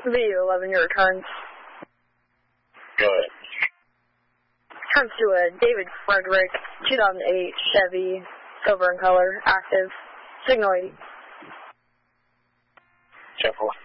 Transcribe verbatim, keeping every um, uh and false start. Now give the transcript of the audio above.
V U eleven, your returns. Go ahead. Turns to a David Frederick, two thousand eight Chevy, silver in color, active. Signal eight. ten four.